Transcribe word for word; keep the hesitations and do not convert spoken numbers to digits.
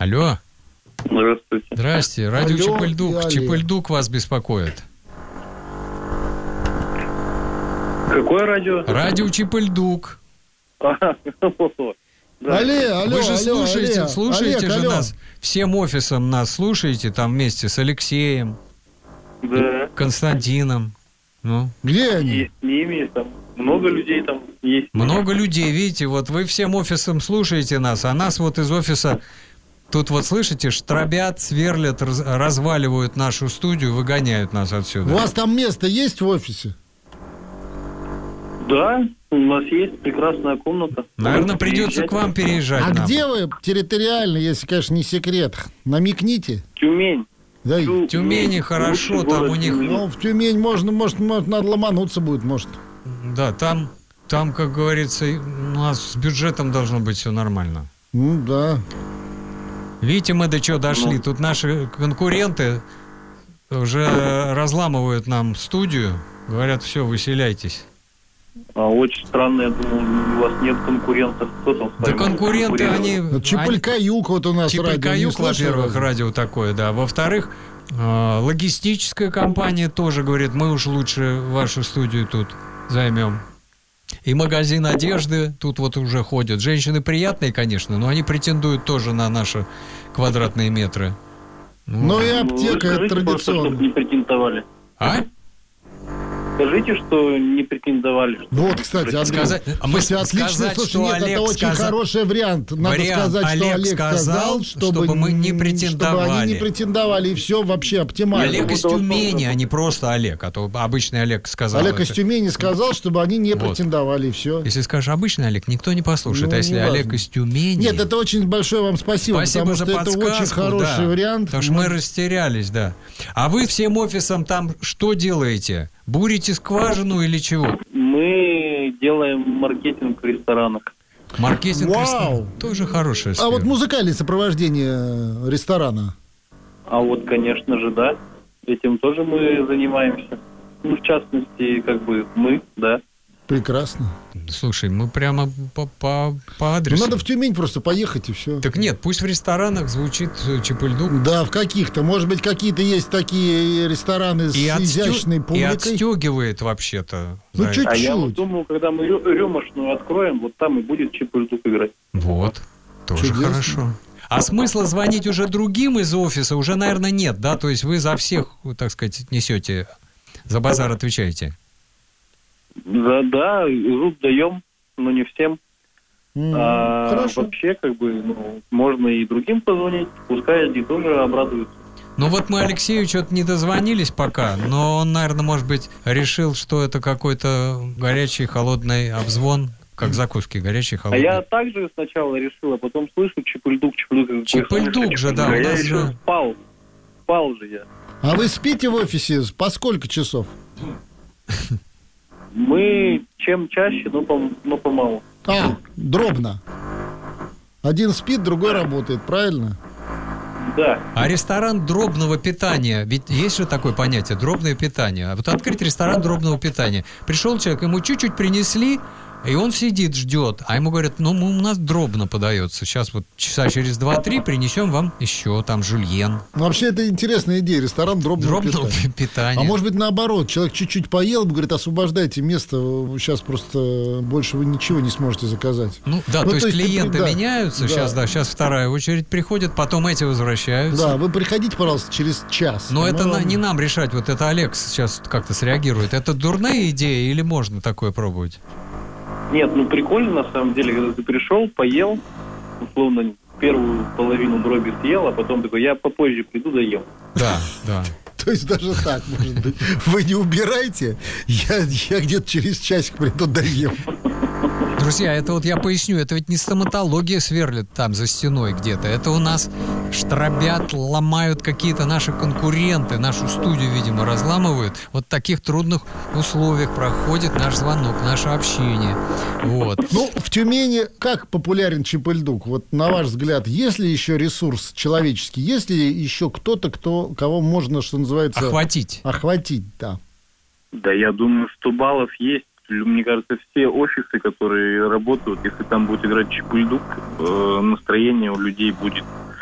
Алло. Здравствуйте. Здрасте. Радио Алло, Чепыльдук. Чепыльдук вас беспокоит. Какое радио? Радио Чепыльдук. Да. Алле, алло, Вы же алло, слушаете, алле. слушаете Олег, же алло. нас, всем офисом нас слушаете, там вместе с Алексеем, Да. Константином. Ну, Где они? Есть с ними, там много людей там есть. много людей, видите, вот вы всем офисом слушаете нас, а нас вот из офиса тут вот, слышите, штробят, сверлят, раз- разваливают нашу студию, выгоняют нас У отсюда. вас там место есть в офисе? Да, у нас есть прекрасная комната. Наверное, придется к вам переезжать. А нам. где вы территориально, если, конечно, не секрет? Намекните. Тюмень. Да, и- В Тюмени хорошо, Лучший там город у них... Тюмень. ну, в Тюмень можно, может, может, надо ломануться будет, может. Да, там, там, как говорится, у нас с бюджетом должно быть все нормально. Ну, да. Видите, мы до чего дошли. Тут наши конкуренты уже разламывают нам студию. Говорят, все, выселяйтесь. А очень странно, я думал, у вас нет конкурентов. Кто там с Да вами конкуренты, конкурирует? они... Вот Чепылькаюк вот у нас радио. не Чепылькаюк, слышали во-первых, разве? радио такое, да. Во-вторых, э, логистическая компания тоже говорит, мы уж лучше вашу студию тут займем. И магазин одежды тут вот уже ходят. Женщины приятные, конечно, но они претендуют тоже на наши квадратные метры. Ну и Ну, аптека, это скажите просто, чтобы традиционно. не претендовали. А? Скажите, что не претендовали. что- Вот, кстати, Андрей. Сказать- а мы Слушайте, отлично, сказать, слушай, что нет, Олег это очень сказал- хороший вариант. Надо Вариант. сказать, Олег что Олег сказал, сказал, чтобы, чтобы мы не м, претендовали. Чтобы они не претендовали, и все вообще оптимально. Олег из буду Тюмени, готов. а не просто Олег, а то обычный Олег сказал. Олег из это. Тюмени сказал, чтобы они не Вот. претендовали, и все. Если скажешь обычный Олег, никто не послушает. Ну, а если не Олег важно. из Тюмени... Нет, это очень большое вам спасибо, Спасибо потому за что это подсказку, очень хороший да. вариант. Потому что мы растерялись, да. А вы всем офисом там что делаете? Бурите скважину или чего? Мы делаем маркетинг в ресторанах. Маркетинг Вау! ресторан. Тоже хорошая А сфера. вот музыкальное сопровождение ресторана. А вот, конечно же, да, этим тоже мы занимаемся. Ну, в частности, как бы мы, да. Прекрасно. Слушай, мы прямо по, по, по Ну, адресу. надо в Тюмень просто поехать, и все. Так нет, пусть в ресторанах звучит э, Чепыльдук. Да, в каких-то. Может быть, какие-то есть такие рестораны с И, отстё- изящной и публикой. отстегивает вообще-то. Ну, за чуть- это. А я вот Чуть. думаю, когда мы рю- рюмошную откроем, вот там и будет Чепыльдук играть. Вот, тоже Чудесно. хорошо. А смысла звонить уже другим из офиса уже, наверное, нет, да? То есть вы за всех, так сказать, несете, за базар отвечаете. Да, да, зуб даем, но не всем. М, А Хорошо. вообще, как бы, ну, можно и другим позвонить, пускай они тоже обрадуются. Ну вот мы Алексею что-то не дозвонились пока, но он, наверное, может быть, решил, что это какой-то горячий, холодный обзвон, как закуски, горячий, А холодный. я также сначала решил, а потом слышу Чепыльдук, Чепыльдук. Чепыльдук же, да, у А я нас еще же- спал, спал же я. А вы спите в офисе по сколько часов? Мы чем чаще, но, по, но помалу. А, дробно. Один спит, другой работает, правильно? Да. А ресторан дробного питания, ведь есть же такое понятие, дробное питание. А вот открыть ресторан дробного питания. Пришел человек, ему чуть-чуть принесли, и он сидит, ждет. А ему говорят, ну, мы- у нас дробно подается. Сейчас вот часа через два-три принесем вам еще там жульен. Ну, вообще, это интересная идея, ресторан дробного Дробного питания. питания. А может быть, наоборот, человек чуть-чуть поел, говорит, освобождайте место, сейчас просто больше вы ничего не сможете заказать. Ну да, Ну, то есть то есть ты клиенты при- да, меняются, да. сейчас, да, сейчас вторая очередь приходит, потом эти возвращаются. Да, вы приходите, пожалуйста, через час. Но Мы это на- вам- не нам решать, вот это Олег сейчас как-то среагирует. Это дурная идея или можно такое пробовать? Нет, ну прикольно на самом деле, когда ты пришел, поел, условно, первую половину дроби съел, а потом такой, я попозже приду, доем. Да, да. То есть даже так, может быть. Вы не убирайте, я, я где-то через часик приду доем. Друзья, это вот я поясню, это ведь не стоматология сверлит там за стеной где-то. Это у нас штробят, ломают какие-то наши конкуренты, нашу студию, видимо, разламывают. Вот в таких трудных условиях проходит наш звонок, наше общение. Вот. Ну, в Тюмени как популярен Чепыльдук? Вот на ваш взгляд, есть ли еще ресурс человеческий? Есть ли еще кто-то, кто, кого можно, что называется... Охватить. Охватить, да. Да, я думаю, сто баллов есть. Мне кажется, все офисы, которые работают, если там будет играть Чепыльдук, э, настроение у людей будет